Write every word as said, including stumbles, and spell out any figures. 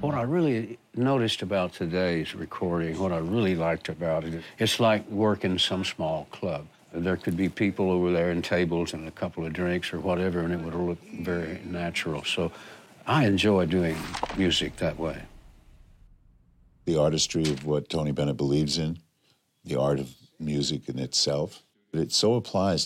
What I really noticed about today's recording, what I really liked about it, it's like working some small club. There could be people over there and tables and a couple of drinks or whatever, and it would look very natural. So I enjoy doing music that way. The artistry of what Tony Bennett believes in, the art of music in itself, it so applies